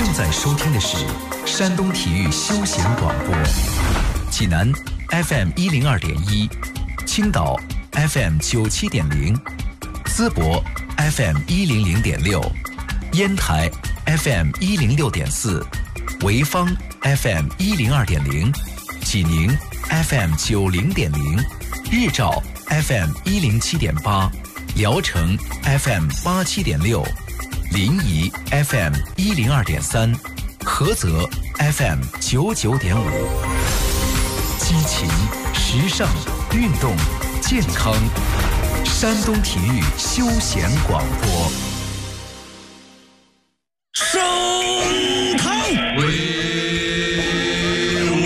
正在收听的是山东体育休闲广播，济南 FM 102.1，青岛 FM 97.0，淄博 FM 100.6，烟台 FM 106.4，潍坊 FM 102.0，济宁 FM 90.0，日照 FM 107.8，聊城 FM 87.6，临沂 FM 102.3，菏泽 FM 99.5。激情、时尚、运动、健康，山东体育休闲广播。 升堂威武，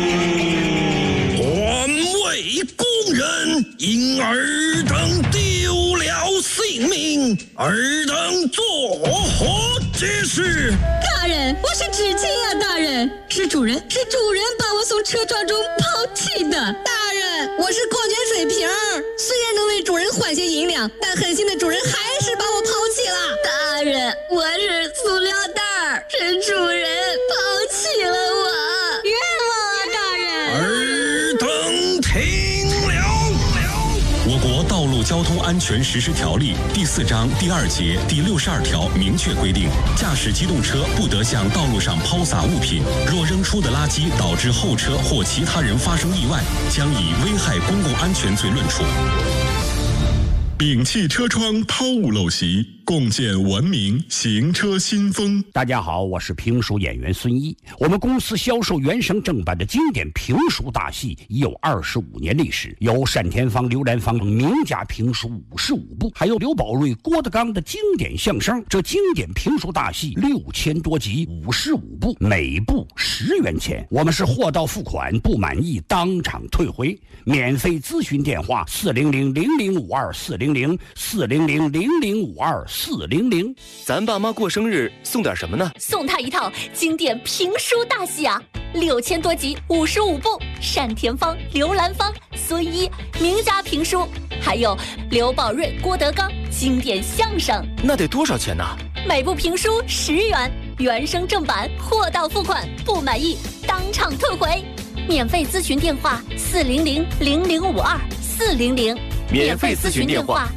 环卫工人因尔等丢了性命，尔等作何解释？ 大人，我是知情啊，大人，是主人把我从车撞中抛弃的。 大人，我是矿泉水瓶儿，虽然能为主人换些银两，但狠心的主人还是把我抛弃了。 大人，我是塑料袋儿，是主人抛弃了我，冤枉啊，大人！ 尔等听了。 我国道路交通安全实施条例第4章第2节第62条明确规定，驾驶机动车不得向道路上抛洒物品，若扔出的垃圾导致后车或其他人发生意外，将以危害公共安全罪论处。摒弃车窗抛物陋习，共建文明行车新风。 大家好，我是评书演员孙一。我们公司销售原声正版的经典评书大戏已有25年历史，有单田芳、刘兰芳名家评书55部，还有刘宝瑞、郭德纲的经典相声。这经典评书大戏6000多集，55部，每部10元钱。我们是货到付款，不满意当场退回。免费咨询电话400-0052-400，400-0052-400。 咱爸妈过生日送点什么呢？ 送他一套经典评书大戏啊，6000多集，55部，单田芳、刘兰芳、孙一名家评书，还有刘宝瑞、郭德纲经典相声。 那得多少钱呢？ 每部评书10元，原声正版，货到付款，不满意当场退回。免费咨询电话400-0052-400， 免费咨询电话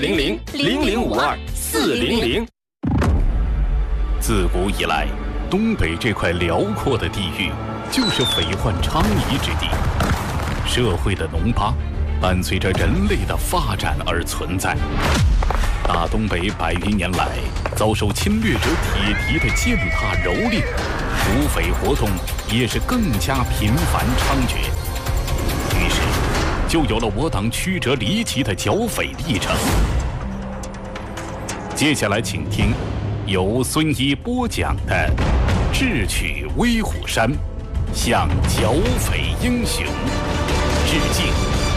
400-0052-400。 自古以来，东北这块辽阔的地域就是匪患昌夷之地。社会的脓疤伴随着人类的发展而存在。大东北100余年来遭受侵略者铁蹄的践踏蹂躏，土匪活动也是更加频繁猖獗，于是就有了我党曲折离奇的剿匪历程。接下来请听由孙一播讲的《智取威虎山》，向剿匪英雄致敬。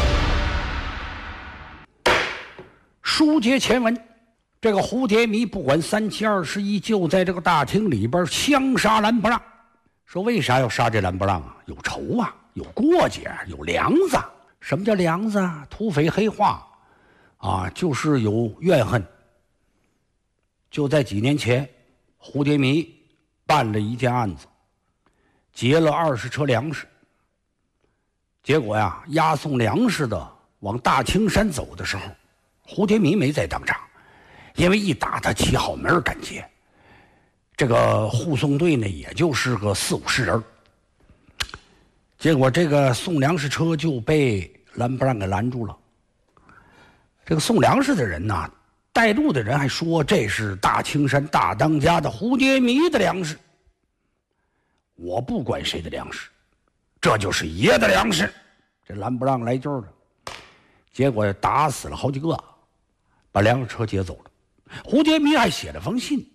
书接前文，这个蝴蝶迷不管3七21，就在这个大厅里边枪杀蓝不让。说为啥要杀这蓝不让啊？有仇啊，有过节，有梁子。什么叫梁子啊？土匪黑话啊，就是有怨恨。就在几年前，蝴蝶迷办了一件案子，劫了20车粮食。结果呀，押送粮食的往大青山走的时候，蝴蝶迷没在当场，因为一打他旗号没人敢接。这个护送队呢，也就是个40-50人。结果这个送粮食车就被蓝不让给拦住了。这个送粮食的人呢，带路的人还说这是大青山大当家的蝴蝶迷的粮食。我不管谁的粮食，这就是爷的粮食。这蓝不让来劲儿了，结果打死了好几个，把粮食车劫走了。蝴蝶迷还写了封信，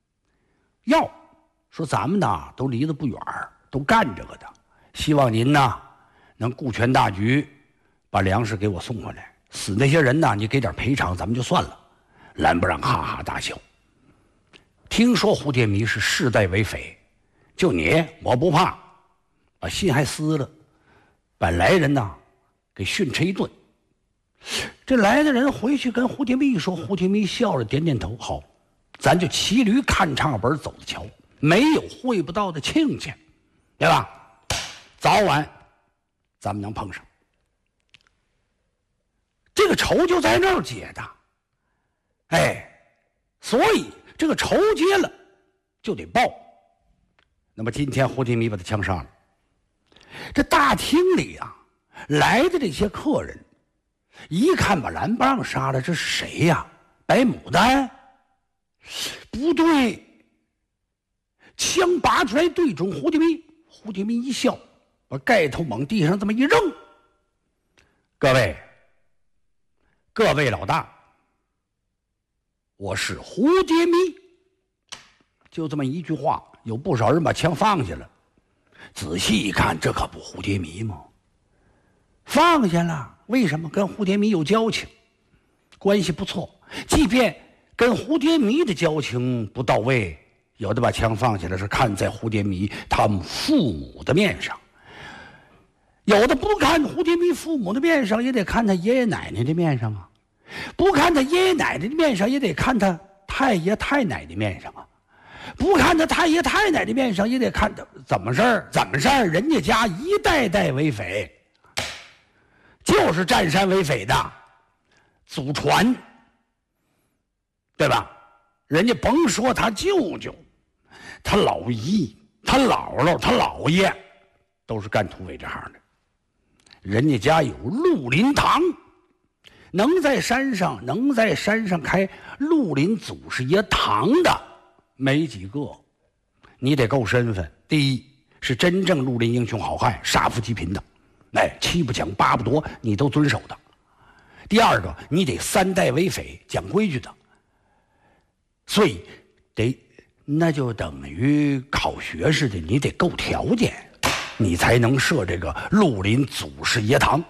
说咱们呢都离得不远，都干这个的，希望您呢能顾全大局，把粮食给我送回来。死那些人呢，你给点赔偿，咱们就算了。蓝不让哈哈大笑。听说蝴蝶迷是世代为匪，就你我不怕，把信还撕了，把来人呢给训斥一顿。这来的人回去跟蝴蝶迷说，蝴蝶迷笑着点点头，好，咱就骑驴看唱本走着瞧。 没有会不到的亲戚，对吧？早晚咱们能碰上，这个仇就在那儿结的。所以这个仇结了就得报。那么今天胡天弥把他枪杀了，这大厅里啊来的这些客人一看把蓝不让杀了，这是谁呀？白牡丹？不对，枪拔出来对准胡天弥，胡天弥一笑，把盖头往地上这么一扔。各位老大，我是胡天弥。就这么一句话，有不少人把枪放下了。仔细一看，这可不胡天弥吗？放下了，为什么？跟胡天弥有交情，关系不错。即便跟胡天弥的交情不到位，有的把枪放下来是看在胡天弥他们父母的面上，有的不看胡天弥父母的面上，也得看他爷爷奶奶的面上啊。不看他爷爷奶奶的面上，也得看他太爷太奶的面上啊。不看他太爷太奶的面上，也得看他怎么事儿？人家家一代代为匪，就是占山为匪的祖传，对吧？人家甭说他舅舅、他老姨、他姥姥、他姥爷，都是干土匪这行的。人家家有绿林堂，能在山上开绿林祖师爷堂的没几个。你得够身份，第一是真正绿林英雄好汉，杀富济贫的，七不抢八不夺你都遵守的。第二个，你得三代为匪，讲规矩的。所以那就等于考学似的，你得够条件，你才能设这个绿林祖师爷堂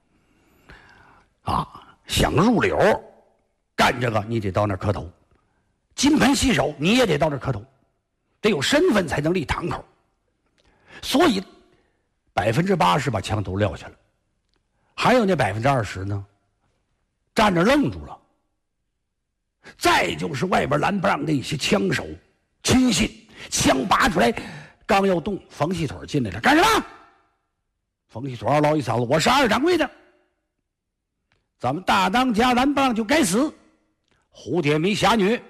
啊。想入流干这个，你得到那儿磕头。金盆洗手你也得到这儿磕头，得有身份才能立堂口。所以80%把枪都撂下了，还有那20%呢，站着愣住了。再就是外边拦不让那些枪手亲信，枪拔出来刚要动，冯细腿进来了，干什么？冯细腿嗷一嗓子，我是二掌柜的，咱们大当家拦不让就该死，胡天弥侠女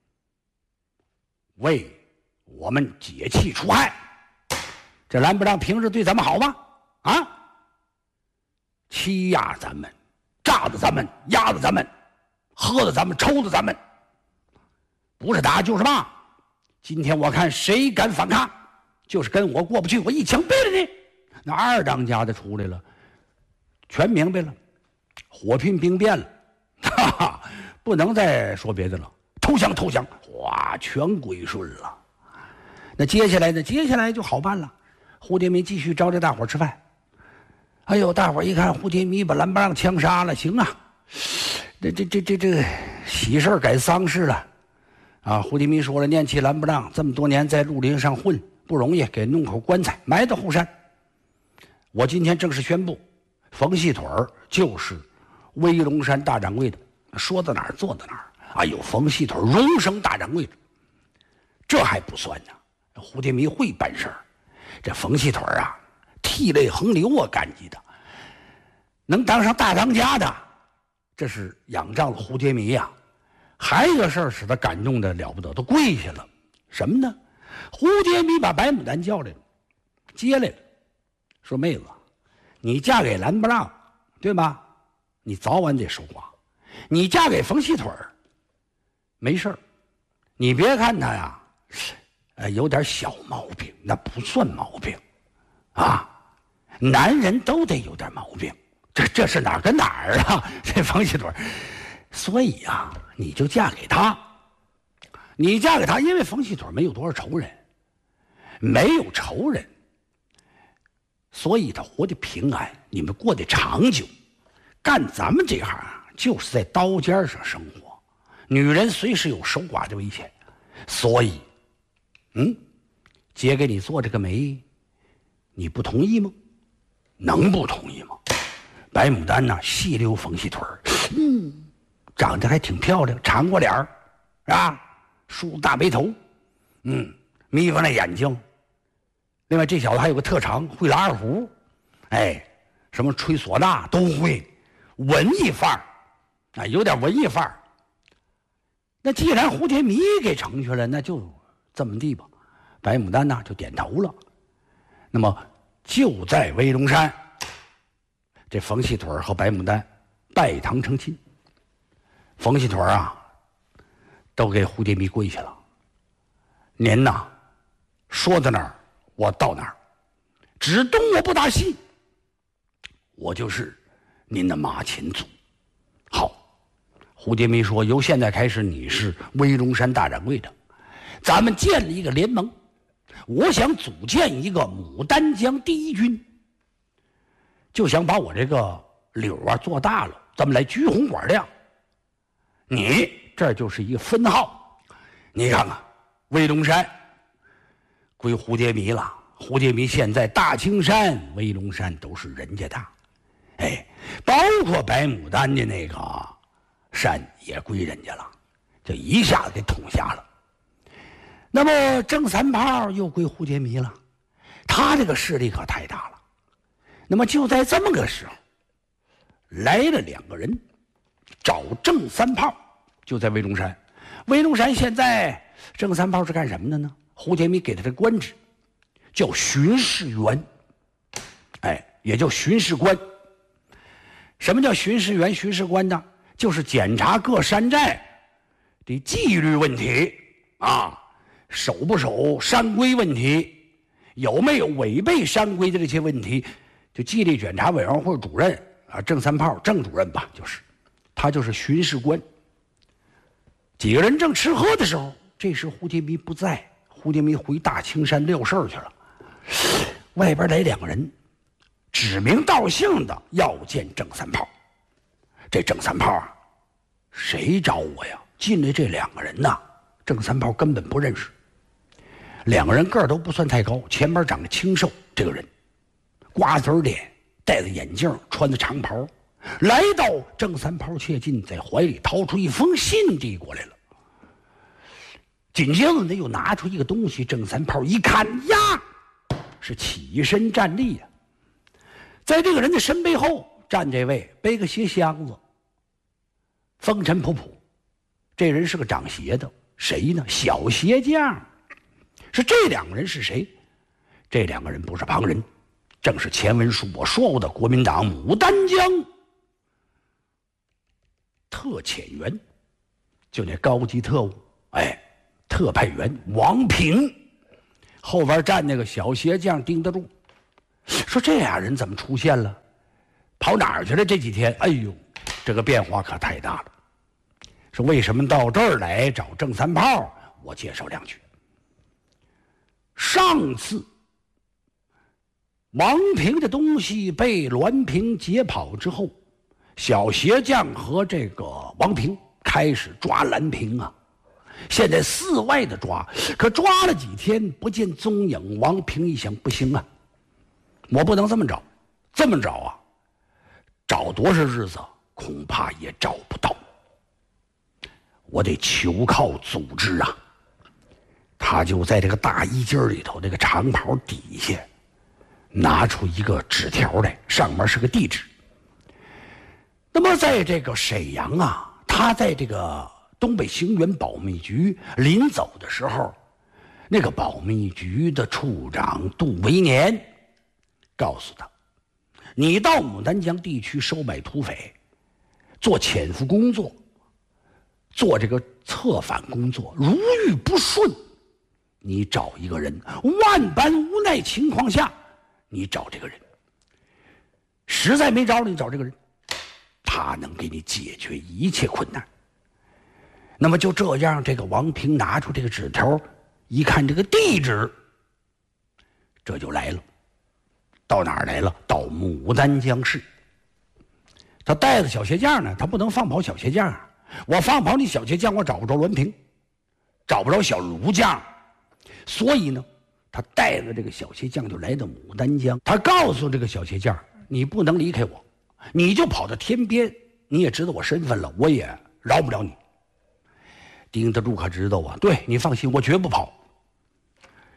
为我们解气除害。这蓝不让平时对咱们好吗？啊，欺压咱们，炸的咱们，压的咱们，喝的咱们，抽的咱们，不是打就是骂。今天我看谁敢反抗，就是跟我过不去，我一枪毙了你。那二当家的出来了，全明白了，火拼兵变了，哈哈，不能再说别的了，投降，哇，全归顺了。那接下来呢？接下来就好办了。胡天弥继续招待大伙吃饭。哎呦，大伙一看胡天弥把蓝不让枪杀了，行啊，这喜事改丧事了啊！胡天弥说了，念起蓝不让这么多年在绿林上混不容易，给弄口棺材埋到后山。我今天正式宣布，冯细腿就是威龙山大掌柜的，说到哪儿做到哪儿。哎呦，冯细腿荣升大掌柜的，这还不算呢。胡天弥会办事儿，这冯细腿啊，涕泪横流啊，干劲的，能当上大当家的，这是仰仗了胡天弥呀。还有一个事儿使他感动的了不得，都跪下了。什么呢？胡天弥把白牡丹叫来了，接来了，说妹子，你嫁给蓝不让，对吧？你早晚得守寡。你嫁给冯细腿没事儿，你别看他呀，有点小毛病，那不算毛病啊，男人都得有点毛病，这是哪儿跟哪儿啊？这冯细腿，所以啊，你就嫁给他，你嫁给他，因为冯细腿没有多少仇人，所以他活得平安，你们过得长久。干咱们这行就是在刀尖上生活，女人随时有守寡的危险，所以姐给你做这个媒，你不同意吗？能不同意吗？白牡丹呢，细溜冯细腿长得还挺漂亮，长过脸儿，是吧？梳大背头， 眯缝那眼睛。另外，这小子还有个特长，会拉二胡，什么吹唢呐都会，文艺范儿，有点文艺范儿。那既然胡天迷给成全了，那就这么地吧。白牡丹呢就点头了。那么就在威龙山，这冯细腿和白牡丹拜堂成亲。冯细腿都给胡天迷跪下了。您呐，说到哪儿我到哪儿，只动我不打西，我就是您的马前卒。好，胡天迷说，由现在开始你是威龙山大掌柜的，咱们建立一个联盟，我想组建一个牡丹江第一军，就想把我这个柳做大了，咱们来居红管亮。你这就是一个分号，你看看威龙山归胡天迷了，胡天迷现在大青山、威龙山都是人家的，包括白牡丹的那个山也归人家了，这一下子给捅下了。那么郑三炮又归胡天迷了，他这个势力可太大了。那么就在这么个时候，来了2个人找郑三炮，就在威龙山。威龙山现在郑三炮是干什么的呢？胡天迷给他的官职叫巡视员，也叫巡视官。什么叫巡视员、巡视官呢？就是检查各山寨的纪律问题守不守山规问题，有没有违背山规的这些问题，就纪律检查委员会主任郑三炮郑主任吧，他就是巡视官。几个人正吃喝的时候，这时胡天迷不在，胡天迷回大青山撂事儿去了。外边来2个人，指名道姓的要见郑三炮。这郑三炮谁找我呀？进来这2个人郑三炮根本不认识。2个人个儿都不算太高，前边长得清瘦，这个人瓜子脸，戴着眼镜，穿着长袍，来到郑三炮切近，在怀里掏出一封信递过来了。紧接着呢，又拿出一个东西，郑三炮一看呀，是起身站立呀。在这个人的身背后站这位，背个鞋箱子，风尘仆仆。这人是个长鞋的，谁呢？小鞋匠。是这2个人是谁？这2个人不是旁人，正是前文书我说过的国民党牡丹江特遣员，就那高级特务，特派员王平。后边站那个小鞋匠盯得住，说这俩人怎么出现了？跑哪儿去了？这几天，这个变化可太大了。说为什么到这儿来找郑三炮？我介绍2句。上次王平的东西被栾平劫跑之后，小鞋匠和这个王平开始抓栾平现在4外的抓，可抓了几天不见踪影。王平一想，不行我不能这么找，找多少日子恐怕也找不到，我得求靠组织他就在这个大衣襟里头，这个长袍底下拿出一个纸条来，上面是个地址。那么在这个沈阳他在这个东北行辕保密局临走的时候，那个保密局的处长杜维年告诉他，你到牡丹江地区收买土匪，做潜伏工作，做这个策反工作，如遇不顺，你找一个人，万般无奈情况下，你找这个人，实在没招了，你找这个人，他能给你解决一切困难。那么就这样，这个王平拿出这个纸条，一看这个地址，这就来了。到哪儿来了？到牡丹江市。他带着小鞋匠呢，他不能放跑小鞋匠我放跑你小鞋匠，我找不着栾平，找不着小卢匠，所以呢，他带着这个小鞋匠就来到牡丹江。他告诉这个小鞋匠，你不能离开我，你就跑到天边，你也知道我身份了，我也饶不了你。丁德柱可知道对，你放心，我绝不跑。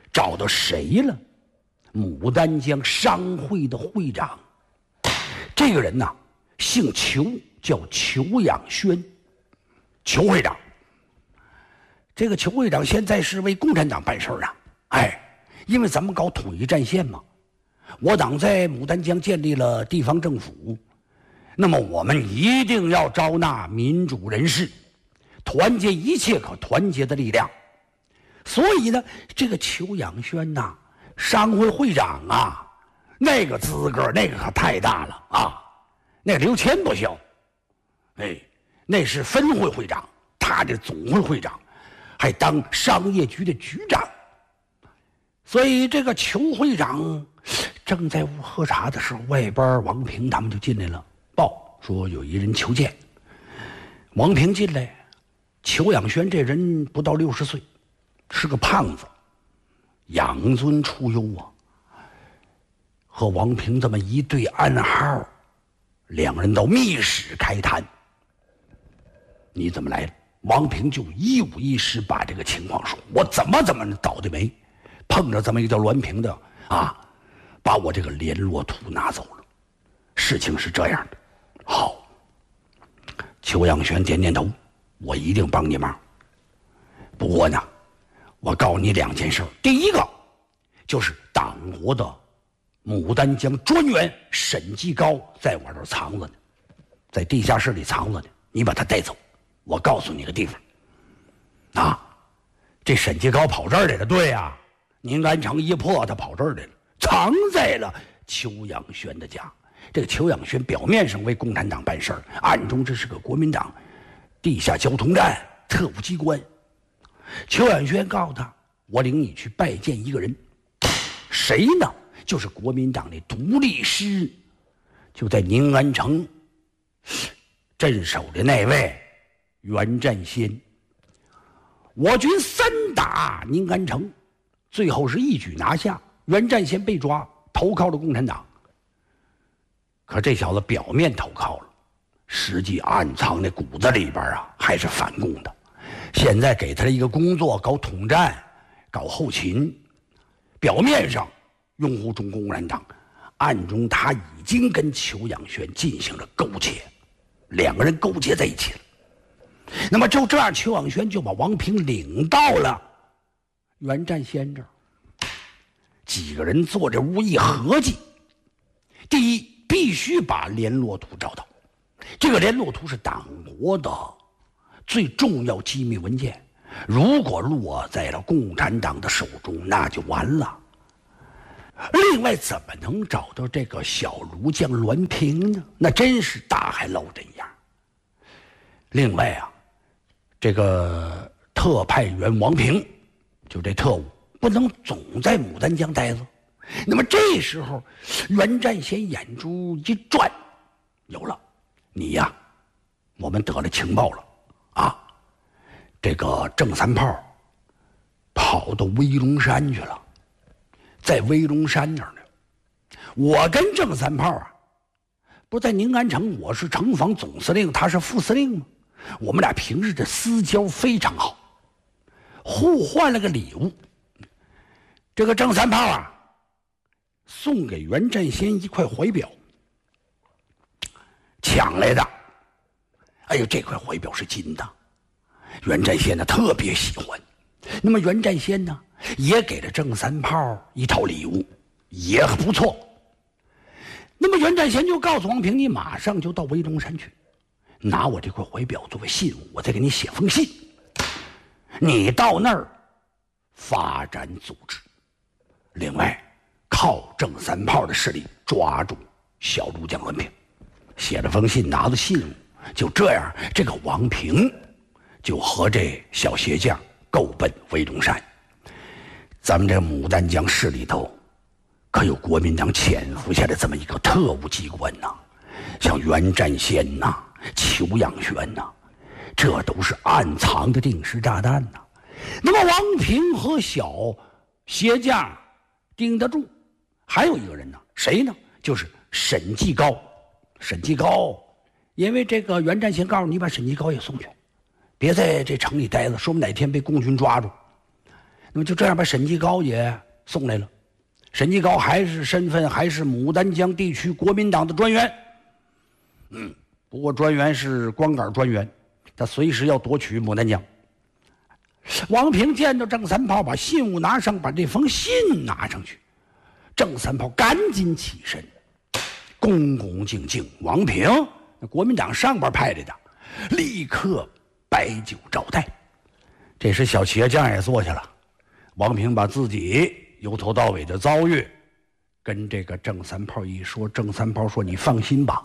找到谁了？牡丹江商会的会长。这个人呢，姓裘，叫裘养轩，裘会长。这个裘会长现在是为共产党办事啊。因为咱们搞统一战线嘛，我党在牡丹江建立了地方政府，那么我们一定要招纳民主人士，团结一切可团结的力量。所以呢，这个裘养轩呐，商会会长啊，那个资格那个可太大了啊，那刘谦不行，那是分会会长，他这总会会长，还当商业局的局长。所以这个裘会长正在屋喝茶的时候，外边王平他们就进来了，报说有一人求见。王平进来，裘养轩这人不到60岁，是个胖子，养尊处优啊。和王平这么一对暗号，两人到密室开谈。你怎么来了？王平就一五一十把这个情况说，我怎么倒的霉，碰着这么一个叫栾平的啊，把我这个联络图拿走了。事情是这样的。好，裘养轩点点头，我一定帮你忙。不过呢，我告诉你2件事。第一个就是党国的牡丹江专员沈继高在我这儿藏着呢，在地下室里藏着呢，你把他带走。我告诉你个地方啊，这沈继高跑这儿来了。对呀，宁安城一破，他跑这儿来了，藏在了裘养轩的家。这个裘养轩表面上为共产党办事儿，暗中这是个国民党地下交通站特务机关。裘养轩告诉他，我领你去拜见一个人。谁呢？就是国民党的独立师，就在宁安城镇守的那位袁占先。我军3打宁安城，最后是一举拿下，袁占先被抓，投靠了共产党。可这小子表面投靠了，实际暗藏的骨子里边啊，还是反共的。现在给他一个工作，搞统战，搞后勤，表面上拥护中国共产党，暗中他已经跟裘养轩进行了勾结，2个人勾结在一起了。那么就这样，裘养轩就把王平领到了袁占先这儿。几个人坐着屋一合计，第一，必须把联络图找到。这个联络图是党国的最重要机密文件，如果落在了共产党的手中，那就完了。另外，怎么能找到这个小儒将栾平呢？那真是大海捞针样。另外啊，这个特派员王平，就这特务不能总在牡丹江待着。那么这时候，袁占先眼珠一转，有了，你呀，我们得了情报了啊！这个郑三炮跑到威龙山去了，在威龙山那儿呢。我跟郑三炮啊，不在宁安城，我是城防总司令，他是副司令吗？我们俩平日的私交非常好，互换了个礼物。这个郑三炮啊，送给袁占先一块怀表，抢来的。哎呦，这块怀表是金的，袁占先呢特别喜欢。那么袁占先呢，也给了郑三炮一套礼物，也不错。那么袁占先就告诉王平，你马上就到威龙山去，拿我这块怀表作为信物，我再给你写封信。你到那儿发展组织，另外靠郑三炮的势力抓住小儒将栾平。写了封信，拿着信物，就这样，这个王平就和这小鞋匠够奔威龙山。咱们这牡丹江市里头可有国民党潜伏下的这么一个特务机关呐，像袁占先呐、裘养轩呐，这都是暗藏的定时炸弹呐。那么王平和小鞋匠盯得住，还有一个人呢，谁呢？就是沈继高。沈继高，因为这个袁占先告诉你，把沈继高也送去，别在这城里待着，说不哪天被共军抓住。 那么就这样把沈继高也送来了。沈继高还是身份还是牡丹江地区国民党的专员，不过专员是光杆专员，他随时要夺取牡丹江。王平见到郑三炮把信物拿上，把这封信拿上去，郑三炮赶紧起身，恭恭敬敬。王平，那国民党上边派来的，立刻摆酒招待。这时小企业匠也坐下了，王平把自己由头到尾的遭遇跟这个郑三炮一说。郑三炮说：“你放心吧，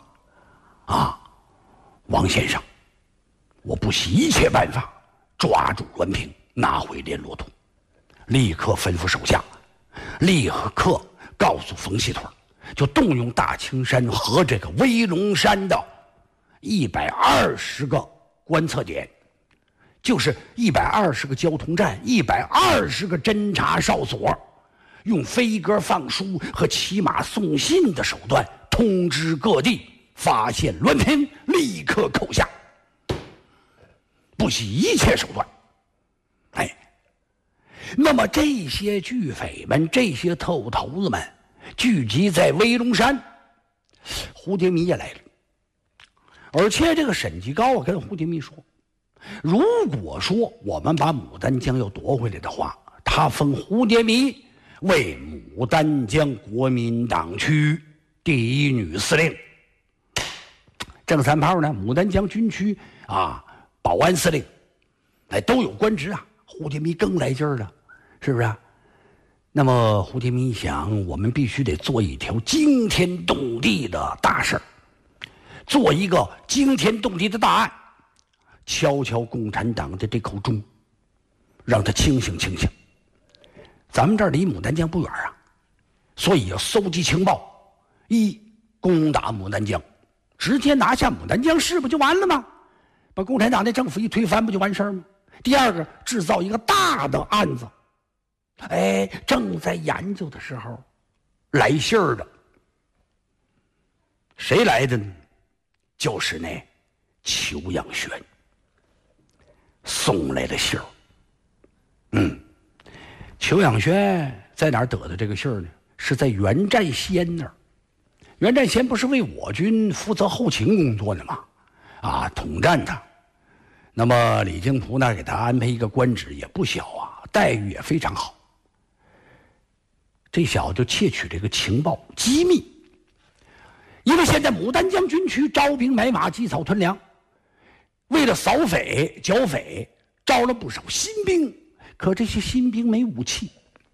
王先生，我不惜一切办法抓住栾平，拿回联络图。”立刻吩咐手下，立刻告诉冯锡腿，就动用大青山和这个威龙山的120个观测点，就是120个交通站，120个侦察哨所，用飞鸽放书和骑马送信的手段通知各地，发现栾平立刻扣下，不惜一切手段。那么这些巨匪们，这些特务头子们聚集在威龙山，胡蝶迷也来了。而且这个沈继高跟胡蝶迷说，如果说我们把牡丹江要夺回来的话，他封胡蝶迷为牡丹江国民党区第1女司令。郑三炮呢，牡丹江军区保安司令，都有官职啊。胡蝶迷更来劲儿了，是不是？那么胡蝶迷想，我们必须得做一条惊天动地的大事儿，做一个惊天动地的大案，敲敲共产党的这口钟，让他清醒清醒。咱们这儿离牡丹江不远啊，所以要搜集情报，攻打牡丹江，直接拿下牡丹江市不就完了吗？把共产党的政府一推翻不就完事儿吗？第二个，制造一个大的案子。正在研究的时候，来信儿的，谁来的呢？就是那裘养轩送来的信儿。裘养轩在哪儿得的这个信儿呢？是在袁占先那儿。袁占先不是为我军负责后勤工作的吗？统战他。那么李经图呢，给他安排一个官职也不小啊，待遇也非常好。这小子就窃取这个情报机密，因为现在牡丹江军区招兵买马，积草屯粮，为了扫匪剿匪，招了不少新兵，可这些新兵没武器，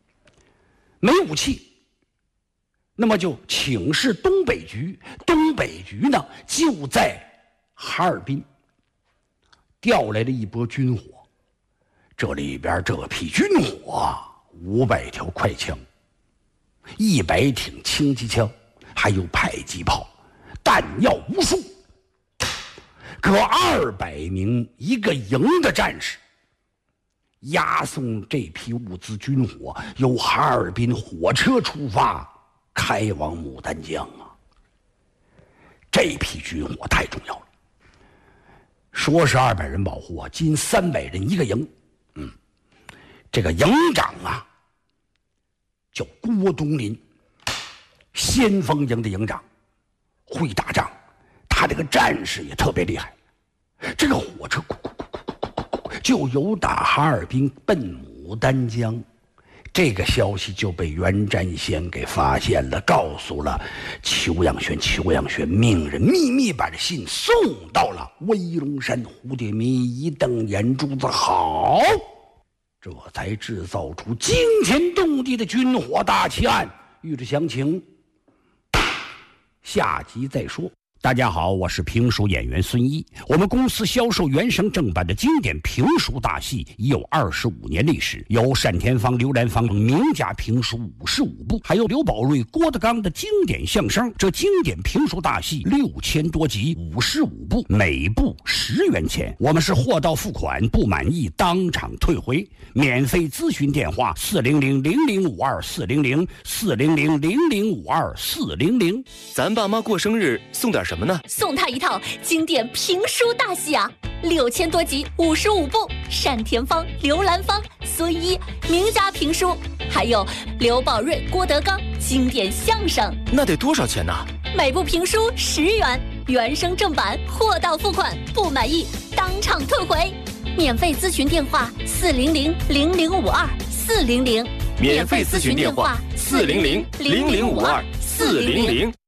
那么就请示东北局，东北局呢就在哈尔滨调来了一波军火，这里边这批军火500条快枪，100挺轻机枪，还有迫击炮，弹药无数。可200名一个营的战士押送这批物资军火，由哈尔滨火车出发，开往牡丹江啊！这批军火太重要了。说是200人保护今300人一个营。这个营长叫郭东林，先锋营的营长，会打仗，他这个战士也特别厉害。这个火车就由打哈尔滨奔牡丹江，这个消息就被袁占先给发现了，告诉了裘养轩。裘养轩命人秘密把这信送到了威龙山。胡蝶迷一瞪眼珠子，好，这才制造出惊天动地的军火大奇案。欲知详情，下集再说。大家好，我是评书演员孙一。我们公司销售原声正版的经典评书大戏已有25年历史，有单田芳、刘兰芳名家评书55部，还有刘宝瑞、郭德纲的经典相声。这经典评书大戏6000多集，55部，每部10元钱。我们是货到付款，不满意当场退回。免费咨询电话：400-0052-400，400-0052-400。 咱爸妈过生日送点什么？ 什么呢？ 送他一套经典评书大戏啊，6000多集，55部，单田芳、刘兰芳、孙一名家评书，还有刘宝瑞、郭德纲经典相声。 那得多少钱呢？ 每部评书10元，原声正版，货到付款，不满意当场退回。免费咨询电话400-0052，400。 免费咨询电话400-0052，400。